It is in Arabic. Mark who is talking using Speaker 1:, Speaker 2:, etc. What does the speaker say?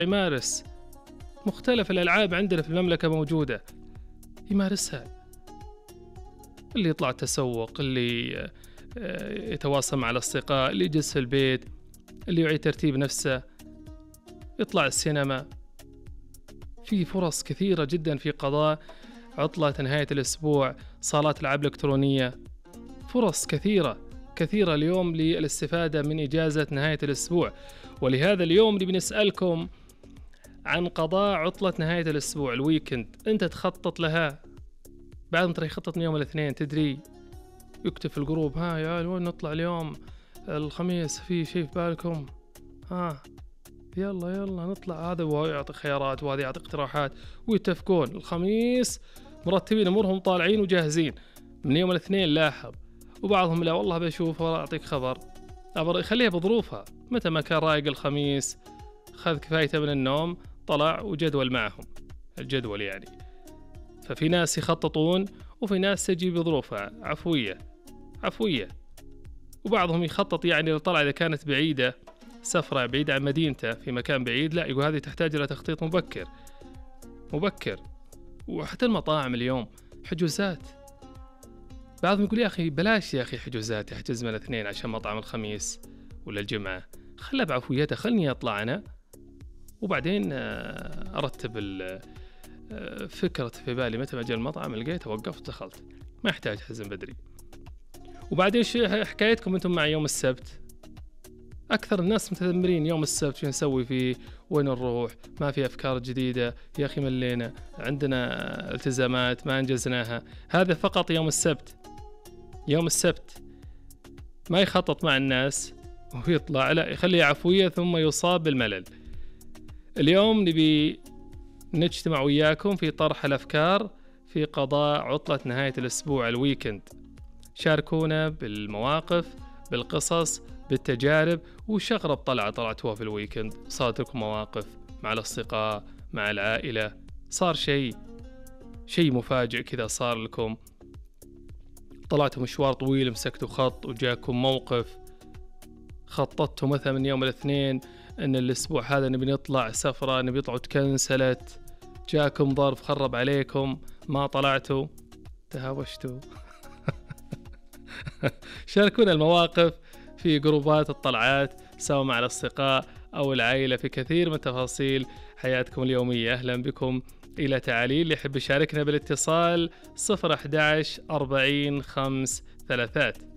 Speaker 1: يمارس مختلف الألعاب عندنا في المملكة موجودة، يمارسها. اللي يطلع تسوق، اللي يتواصل مع الأصدقاء، اللي يجلس في البيت، اللي يعيد ترتيب نفسه، يطلع السينما. في فرص كثيرة جدا في قضاء عطلة نهاية الأسبوع، صالات الألعاب الإلكترونية، فرص كثيرة اليوم للاستفادة من إجازة نهاية الأسبوع. ولهذا اليوم اللي بنسألكم عن قضاء عطلة نهاية الأسبوع، الويكند. أنت تخطط لها، بعد ما ترى يخطط من يوم الاثنين، تدري يكتب في الجروب: ها يا عيال وين نطلع اليوم الخميس، في شيء في بالكم؟ ها يلا نطلع. هذا وهو يعطي خيارات وهذا يعطي اقتراحات، ويتفقون الخميس مرتبين امورهم طالعين وجاهزين. من يوم الاثنين لاحظ، وبعضهم لا والله بشوف واعطيك خبر، خليها بظروفها. متى ما كان رايق الخميس خذ كفايته من النوم، طلع وجدول معهم الجدول يعني. ففي ناس يخططون وفي ناس تجي بظروفها عفوية. وبعضهم يخطط يعني لو طلع إذا كانت بعيدة، سفرة بعيدة عن مدينته في مكان بعيد، لا يقول هذه تحتاج إلى تخطيط مبكر. وحتى المطاعم اليوم حجوزات. بعضهم يقول يا أخي بلاش يا أخي حجوزات، يحجز من الاثنين عشان مطعم الخميس ولا الجمعة، خلها بعفويته، خلني أطلع أنا وبعدين أرتب فكرة في بالي. متى ما جاء المطعم لقيته وقفت دخلت، ما يحتاج حزم بدري. وبعدين شو حكايتكم أنتم مع يوم السبت؟ أكثر الناس متذمرين يوم السبت، شو نسوي فيه، وين نروح، ما في أفكار جديدة، يا أخي ملينا، عندنا التزامات ما أنجزناها. هذا فقط يوم السبت ما يخطط مع الناس ويطلع، لا يخليه عفوية ثم يصاب بالملل. اليوم نبي نجتمع وياكم في طرح الأفكار في قضاء عطلة نهاية الأسبوع الويكند. شاركونا بالمواقف، بالقصص، بالتجارب، وشغرب طلعتوها في الويكند. صارت لكم مواقف مع الأصدقاء، مع العائلة، صار شيء مفاجئ كذا صار لكم، طلعتوا مشوار طويل، مسكتوا خط وجاكم موقف، خططتوا مثلا من يوم الاثنين ان الاسبوع هذا نبي نطلع سفرة، نبي يطلعوا تكنسلت، جاكم ظرف خرب عليكم، ما طلعتوا، تهاوشتوا. شاركونا المواقف في جروبات الطلعات سواء مع الأصدقاء أو العائلة في كثير من تفاصيل حياتكم اليومية. أهلا بكم إلى تعاليل. اللي يحب يشاركنا بالاتصال 011 40 5 3.